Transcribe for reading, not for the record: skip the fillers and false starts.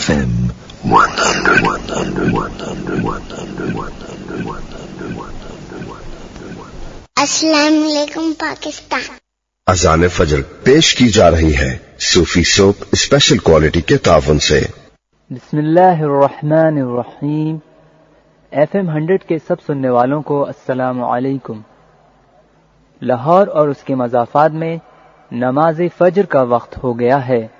FM 100. अस्सलाम वालेकुम पाकिस्तान। अज़ान फजर पेश की जा रही है सूफी सोप स्पेशल क्वालिटी के तावन से। बिस्मिल्लाहिर्रहमानिर्रहीम। FM 100 के सब सुनने वालों को अस्सलामु अलैकुम। लाहौर और उसके मज़ाफ़ात में नमाज फजर का वक्त हो गया है।